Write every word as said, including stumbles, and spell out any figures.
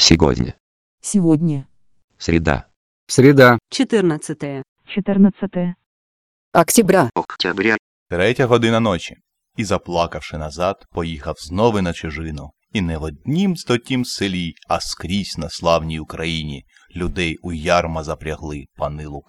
Сегодня. Сегодня. Среда. Среда. четырнадцатое. четырнадцатое. Октября. Октября. Третя година ночі. І, заплакавши назад, поїхав знову на чужину. І не в однім стотім селі, а скрізь на славній Україні людей у ярма запрягли пани Лука.